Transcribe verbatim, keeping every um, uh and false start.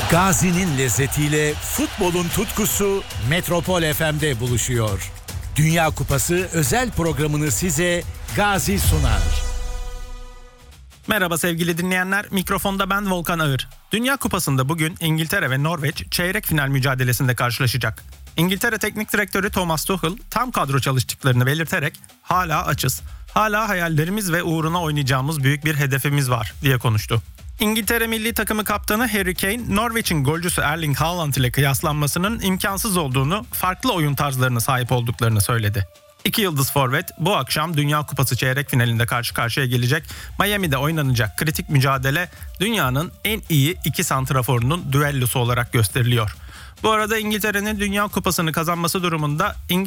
Gazi'nin lezzetiyle futbolun tutkusu Metropol F M'de buluşuyor. Dünya Kupası özel programını size Gazi sunar. Merhaba sevgili dinleyenler, mikrofonda ben Volkan Ağır. Dünya Kupası'nda bugün İngiltere ve Norveç çeyrek final mücadelesinde karşılaşacak. İngiltere Teknik Direktörü Thomas Tuchel tam kadro çalıştıklarını belirterek hala açız, hala hayallerimiz ve uğruna oynayacağımız büyük bir hedefimiz var diye konuştu. İngiltere milli takımı kaptanı Harry Kane, Norveç'in golcüsü Erling Haaland ile kıyaslanmasının imkansız olduğunu, farklı oyun tarzlarına sahip olduklarını söyledi. İki yıldız forvet bu akşam Dünya Kupası çeyrek finalinde karşı karşıya gelecek. Miami'de oynanacak kritik mücadele dünyanın en iyi iki santraforunun düellosu olarak gösteriliyor. Bu arada İngiltere'nin Dünya Kupası'nı kazanması durumunda İngiltere